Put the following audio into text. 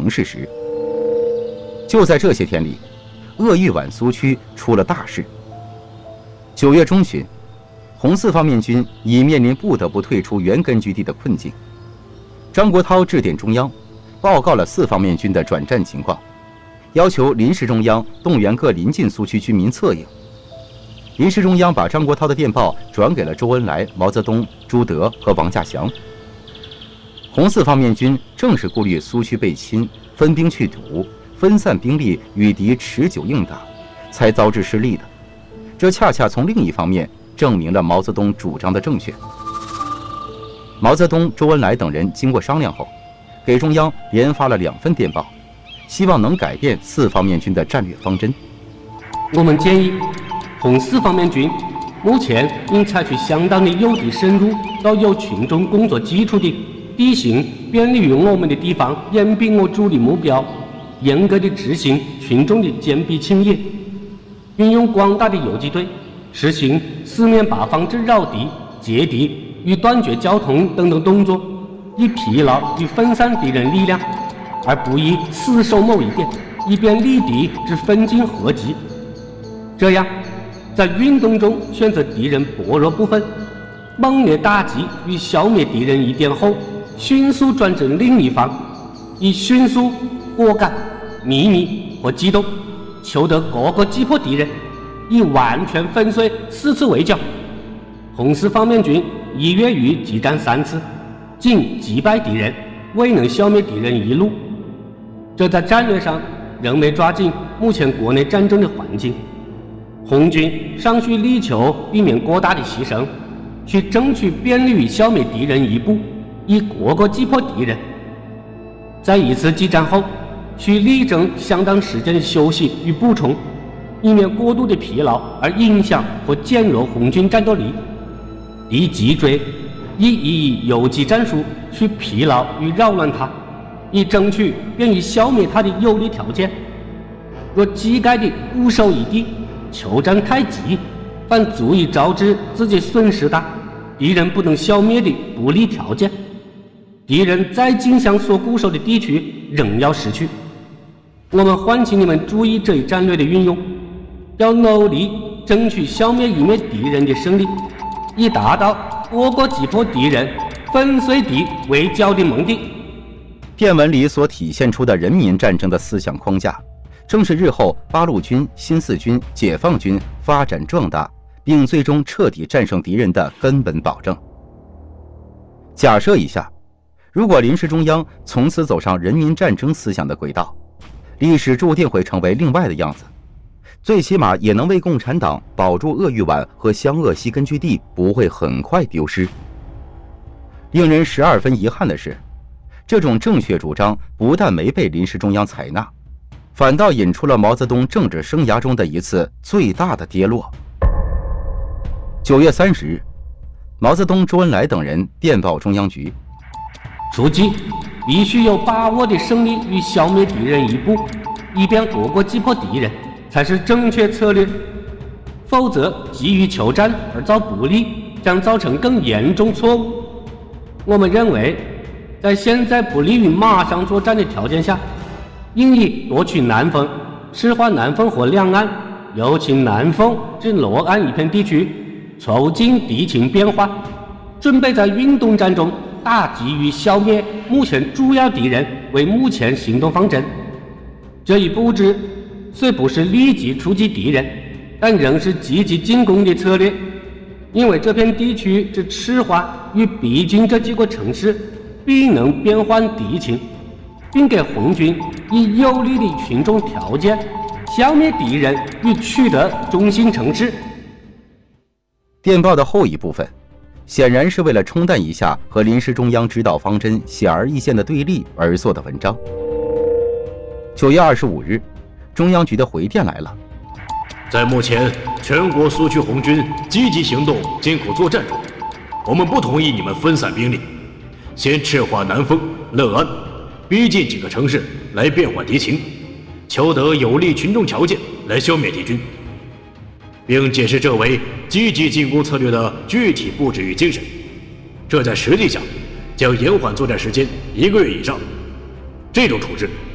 形势时。就在这些天里，鄂豫皖苏区出了大事。9月中旬，红四方面军已面临不得不退出原根据地的困境。张国焘致电中央，报告了四方面军的转战情况，要求临时中央动员各临近苏区居民策应。临时中央把张国焘的电报转给了周恩来、毛泽东、朱德和王稼祥。红四方面军正是顾虑苏区被侵，分兵去堵，分散兵力与敌持久硬打，才遭致失利的。这恰恰从另一方面证明了毛泽东主张的正确。毛泽东、周恩来等人经过商量后，给中央连发了2份电报，希望能改变四方面军的战略方针。 我们建议红四方面军目前应采取相当的诱敌深入到有群众工作基础的地形便利于我们的地方，掩蔽我主力目标，严格的执行群众的坚壁清野，运用广大的游击队，实行四面八方之扰敌、截敌与断绝交通等等动作，以疲劳与分散敌人力量，而不以死守某一点，以便力敌之分进合击。这样，在运动中选择敌人薄弱部分，猛烈打击与消灭敌人一点后，迅速转至另一方，以迅速、果敢、秘密和机动，求得各个击破敌人，以完全粉碎4次围剿。红四方面军1月余激战3次，仅击败敌人，未能消灭敌人一路。这在战略上仍没抓紧目前国内战争的环境。红军尚需力求避免过大的牺牲，去争取便利于消灭敌人一步，以各个击破敌人。在一次激战后，需力争相当时间的休息与补充，以免过度的疲劳而影响或减弱红军战斗力。敌脊椎以游击战术去疲劳与扰乱它，以争取便于消灭它的有利条件。若机概的固守一地，求战太急，反足以招致自己损失大，敌人不能消灭的不利条件。敌人再竞相所固守的地区仍要失去。我们唤请你们注意这一战略的运用，要努力争取消灭一面敌人的胜利，以达到各个击破敌人、粉碎敌围剿的目的。 电文里所体现出的人民战争的思想框架，正是日后八路军、新四军、解放军发展壮大，并最终彻底战胜敌人的根本保证。假设一下，如果临时中央从此走上人民战争思想的轨道，历史注定会成为另外的样子，最起码也能为共产党保住鄂豫皖和湘鄂西根据地不会很快丢失。令人12分遗憾的是，这种正确主张不但没被临时中央采纳，反倒引出了毛泽东政治生涯中的一次最大的跌落。9月30日，毛泽东、周恩来等人电报中央局， 出击必须有把握的胜利与消灭敌人一步，以便各个击破敌人，才是正确策略。否则急于求战而造不利，将造成更严重错误。我们认为，在现在不利于马上作战的条件下，应以夺取南丰、赤化南丰和两岸，尤其南丰至罗安一片地区，促进敌情变化，准备在运动战中打击与消灭目前主要敌人为目前行动方针。这一布置虽不是立即出击敌人，但仍是积极进攻的策略，因为这片地区之赤化与逼近这几个城市，必能变换敌情，并给红军以有利的群众条件，消灭敌人与取得中心城市。 电报的后一部分显然是为了冲淡一下和临时中央指导方针显而易见的对立而做的文章。9月25日，中央局的回电来了。 在目前全国苏区红军积极行动、艰苦作战中，我们不同意你们分散兵力，先赤化南丰、乐安，逼近几个城市来变换敌情，求得有利群众条件来消灭敌军，并解释这为积极进攻策略的具体布置与精神。这在实际上将延缓作战时间1个月以上。这种处置